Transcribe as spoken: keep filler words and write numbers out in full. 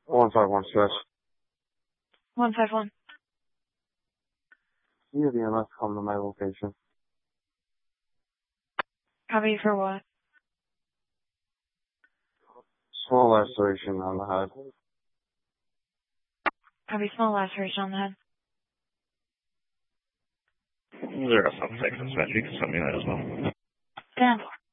one five one six. one five one. You have the M S come to my location. Copy for what? Small laceration on the head. Copy, small laceration on the head. Zero seven six, dispatch, you can send me that as well. ten.